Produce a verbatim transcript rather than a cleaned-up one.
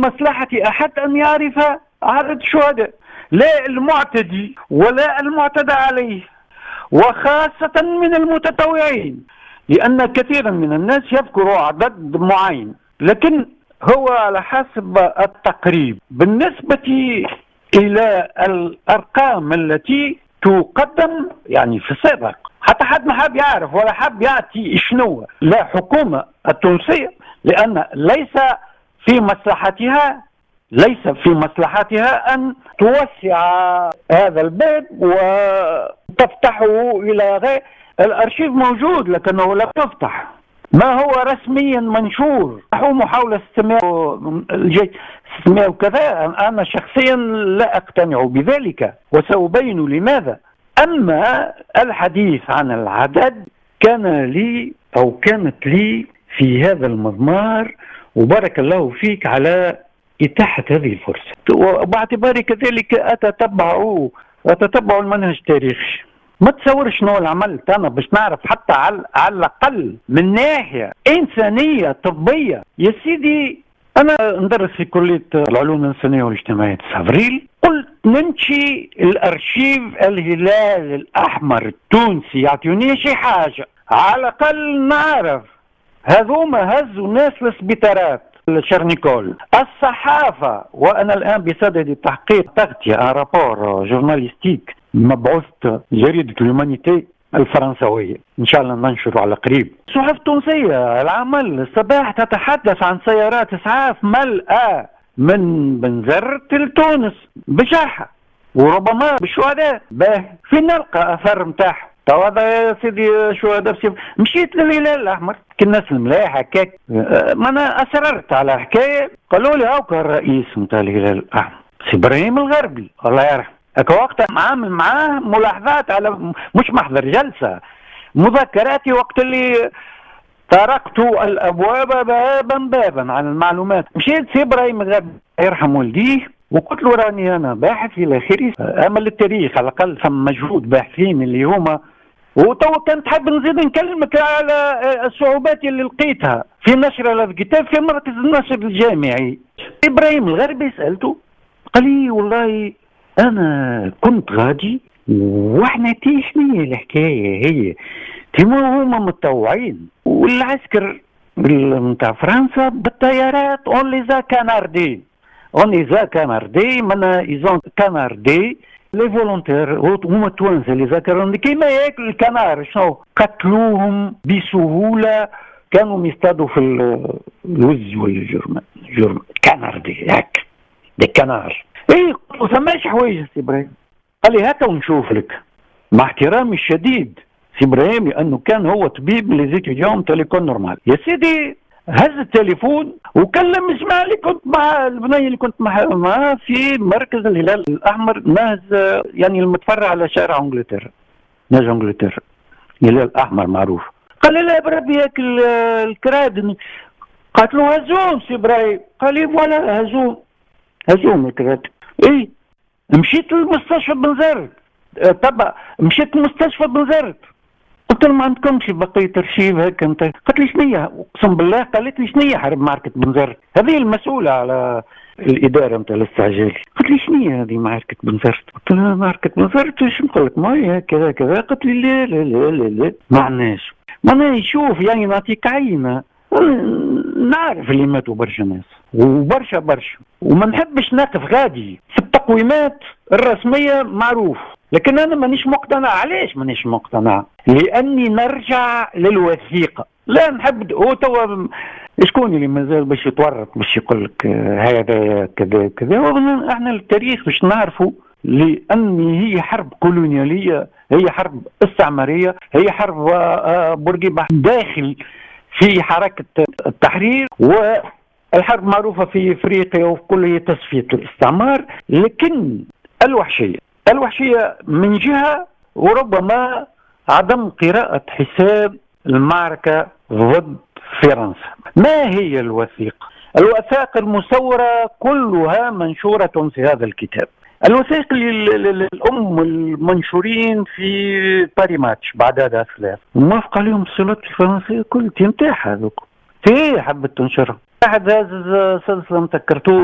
مصلحة أحد أن يعرف عدد الشهداء، لا المعتدي ولا المعتدى عليه، وخاصة من المتطوعين، لأن كثيرا من الناس يذكر عدد معين، لكن هو على حسب التقريب. بالنسبة إلى الأرقام التي تقدم يعني في السابق، حتى حد ما حاب يعرف ولا حاب يعطي شنو لا حكومة التونسية، لأن ليس في مصلحتها ليس في مصلحتها أن توسع هذا الباب وتفتحه إلى غير. الأرشيف موجود لكنه لا يفتح، ما هو رسميا منشور. محاولة استماع الجيش استماع وكذا، أنا شخصيا لا أقتنع بذلك وسأبين لماذا. أما الحديث عن العدد كان لي أو كانت لي في هذا المضمار، وبارك الله فيك على إتاحة هذه الفرصة، وباعتباري كذلك أتتبع أتتبع المنهج التاريخي. ما تصورش شنو اللي عملت أنا باش نعرف حتى على, على الأقل من ناحية إنسانية طبية. يا سيدي أنا ندرس في كلية العلوم الإنسانية والاجتماعية افريل، قلت نمشي الأرشيف الهلال الأحمر التونسي يعطيوني شي حاجة على الأقل نعرف هذوما هزوا ناس للسبيطارات الشرنيكول، الصحافة. وأنا الآن بصدد تحقيق تغطية ان رابور جورناليستيك مبعوث جريدة الهومانيتي الفرنسوية، إن شاء الله ننشره على قريب. الصحف التونسية العمل الصباح تتحدث عن سيارات إسعاف ملأة من بنزرت لتونس بشاحة وربما بالشهداء. باهي فين نلقى أثر متاعها؟ توا هذا يا سيدي شهداء بسيف. مشيت للهلال الأحمر كالناس الملاح هكاك، ما أنا أسررت على حكاية، قالوا لي هاكا الرئيس نتاع الهلال الأحمر سي إبراهيم الغربي الله يرحمه، هكا وقتها عامل معاه ملاحظات على مش محضر جلسة، مذكراتي وقت اللي طرقت الأبواب بابا بابا عن المعلومات. مشيت سي إبراهيم الغربي يرحم والديه وقلت له راني أنا باحث إلى آخره، أمل التاريخ على الأقل ثم مجهود باحثين اللي هما. وتو كنت حاب نزيد نكلمك على الصعوبات اللي لقيتها في نشر هذا الكتاب في مركز النشر الجامعي. إبراهيم الغربي سألته قال لي والله أنا كنت غادي واحنا تي شنو الحكاية هي تيما هما متطوعين والعسكر نتاع فرنسا بالطيارات اون ليزا كاناردي اون ليزا كاناردي من ايزون كاناردي لي فولونتير هما التوانسه اللي ذكرهم كيما ياكل الكنار شنو قتلوهم بسهوله، كانوا يصطادوا في الوز والجرم جرم كاناردي هاك دي كنار. ايه قلت له ثماش حوايج سي ابراهيم، قال لي هاتا ونشوف لك. مع احترامي الشديد سي ابراهيم لانه كان هو طبيب ليزيتيديون تيليكون نورمال، يا سيدي هز التليفون وكلم اسمع اللي كنت مع البنيه اللي كنت معاه في مركز الهلال الاحمر ناهز يعني المتفرع على شارع انجلترا، ناهز انجلترا الهلال الاحمر معروف. قال لي لا بربي ياك الكراد. قالت له هزوم سي ابراهيم، قال لي فوالا هزوم هزوم الكراد. ايه مشيت للمستشفى بنزرت، طبعا مشيت للمستشفى بنزرت، قلت له ما عندكمش بقية ارشيف هيك انت؟ قالت لي شنية؟ اقسم بالله قالت لي شنية حرب معركة بنزرت؟ هذه المسؤولة على الإدارة نتاع الاستعجال. قالت لي شنية هذه معركة بنزرت؟ قلت لها معركة بنزرت شو نقول لك؟ ما هي كذا كذا. قالت لي لا لا لا لا لا ما عندناش. معناها شوف يعني نعطيك عينة، نعرف اللي ماتوا برشا ناس وبرشا برشا، وما نحبش نقف غادي في التقويمات الرسمية معروف، لكن أنا مانيش مقتنع. علاش مانيش مقتنع؟ لأني نرجع للوثيقة. لا نحب هو توا شكون اللي مازال باش يتورط باش يقول لك هذا كذا كذا. احنا التاريخ باش نعرفوا، لأن هي حرب كولونيالية، هي حرب استعمارية، هي حرب بورقيبة داخل في حركة التحرير، والحرب معروفة في افريقيا وفي كل تصفية الاستعمار. لكن الوحشية الوحشية من جهة، وربما عدم قراءة حساب المعركة ضد فرنسا. ما هي الوثيقة؟ الوثائق المصورة كلها منشورة في هذا الكتاب. الوثائق الأم المنشورين في باري ماتش بعد هذا الثلاث موافق عليهم السلطات الفرنسية كل تنتاح هذوك. هي حبت تنشرها. أحد هذا سلسلة متكرتوه